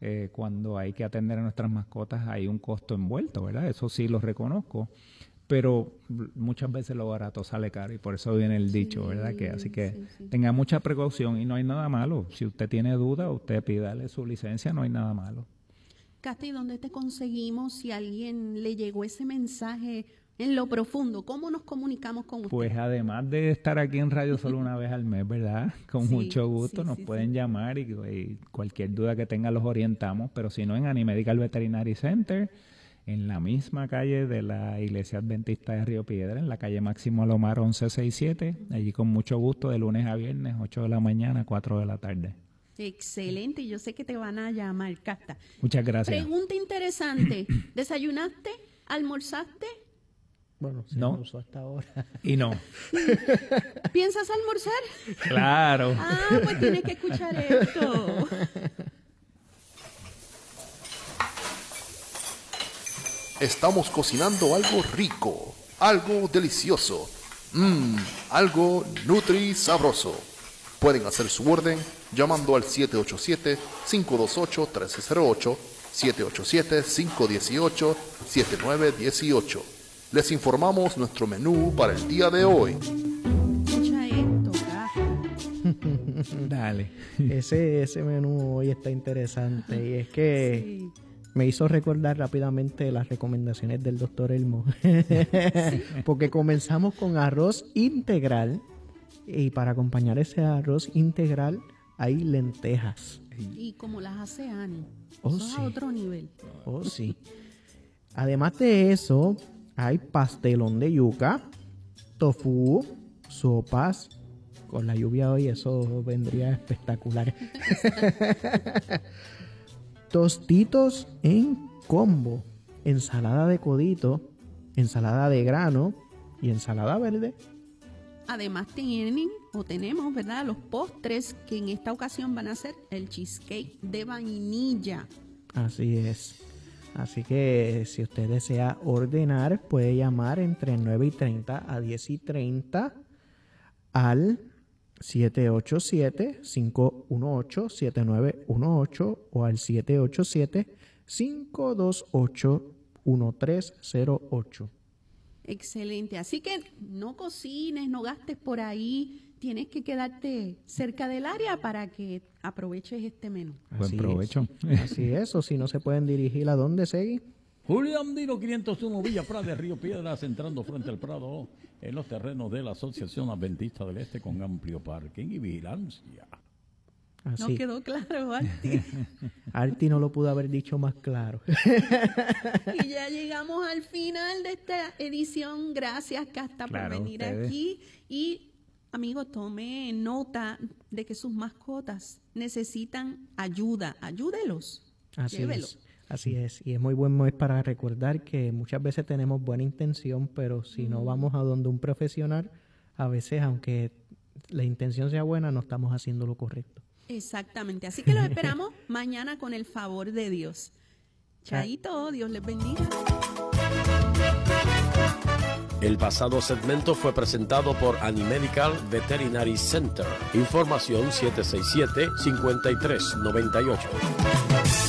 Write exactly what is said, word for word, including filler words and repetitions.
eh, cuando hay que atender a nuestras mascotas hay un costo envuelto, ¿verdad? Eso sí lo reconozco, pero muchas veces lo barato sale caro y por eso viene el dicho, sí, ¿verdad? Que así que sí, sí. tenga mucha precaución y no hay nada malo. Si usted tiene duda, usted pídale su licencia, no hay nada malo. Casti, ¿dónde te conseguimos si a alguien le llegó ese mensaje en lo profundo? ¿Cómo nos comunicamos con usted? Pues además de estar aquí en radio solo una vez al mes, ¿verdad? Con sí, mucho gusto sí, nos sí, pueden sí. llamar y, y cualquier duda que tengan los orientamos, pero si no en Animedical Veterinary Center, en la misma calle de la Iglesia Adventista de Río Piedra, en la calle Máximo Alomar once sesenta y siete, allí con mucho gusto de lunes a viernes, ocho de la mañana, cuatro de la tarde. Excelente, yo sé que te van a llamar, Casta. Muchas gracias. Pregunta interesante, ¿desayunaste? ¿Almorzaste? Bueno, se no. almorzó hasta ahora. Y no. ¿Piensas almorzar? Claro. Ah, pues tienes que escuchar esto. Estamos cocinando algo rico, algo delicioso, mmm, algo nutri sabroso. Pueden hacer su orden llamando al siete ocho siete, cinco dos ocho, uno tres cero ocho, siete ocho siete, cinco uno ocho, siete nueve uno ocho. Les informamos nuestro menú para el día de hoy. Escucha esto, Dale. Ese, ese menú hoy está interesante y es que sí. me hizo recordar rápidamente las recomendaciones del doctor Elmo. Sí. Porque comenzamos con arroz integral. Y para acompañar ese arroz integral hay lentejas. Y como las hace Ani, oh, eso sí. es a otro nivel. Oh, sí. Además de eso, hay pastelón de yuca, tofu, sopas. Con la lluvia hoy eso vendría espectacular. Tostitos en combo, ensalada de codito, ensalada de grano y ensalada verde. Además tienen o tenemos, ¿verdad?, los postres que en esta ocasión van a ser el cheesecake de vainilla. Así es. Así que si usted desea ordenar, puede llamar entre nueve y treinta a diez y treinta al siete ocho siete, cinco uno ocho, siete nueve uno ocho o al siete ocho siete, cinco dos ocho, uno tres cero ocho. Excelente, así que no cocines, no gastes por ahí, tienes que quedarte cerca del área para que aproveches este menú. Buen provecho. Es. Así es, o si no se pueden dirigir a dónde seguir. Julián Dino quinientos uno Villa Prada, Río Piedras, entrando frente al Prado, en los terrenos de la Asociación Adventista del Este con amplio parking y vigilancia. Así. No quedó claro, Arti. Arti no lo pudo haber dicho más claro. Y ya llegamos al final de esta edición. Gracias, Casta, claro, por venir ustedes. aquí. Y, amigo, tome nota de que sus mascotas necesitan ayuda. Ayúdelos. Así Llévelo. es. Así es. Y es muy buen mes para recordar que muchas veces tenemos buena intención, pero si mm. no vamos a donde un profesional, a veces, aunque la intención sea buena, no estamos haciendo lo correcto. Exactamente, así que los esperamos mañana con el favor de Dios. Chaito, Dios les bendiga. El pasado segmento fue presentado por Animedical Veterinary Center. Información siete seis siete, cinco tres nueve ocho.